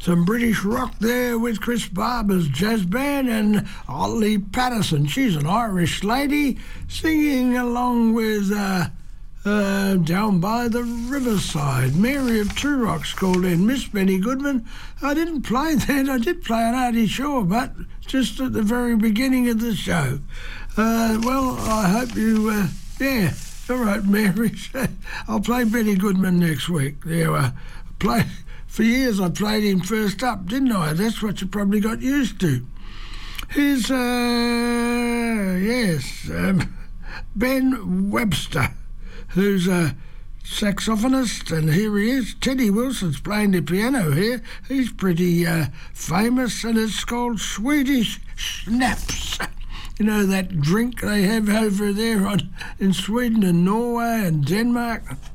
Some British rock there with Chris Barber's jazz band and Ollie Patterson. She's an Irish lady singing along with Down by the Riverside. Mary of Two Rocks called in. Miss Benny Goodman. I didn't play that. I did play an Artie Shaw, but just at the very beginning of the show. Well, I hope you... yeah, all right, Mary. I'll play Benny Goodman next week. There, for years I played him first up, didn't I? That's what you probably got used to. Here's, Ben Webster, who's a saxophonist, and here he is. Teddy Wilson's playing the piano here. He's pretty famous, and it's called Swedish Schnapps. You know, that drink they have over there in Sweden and Norway and Denmark.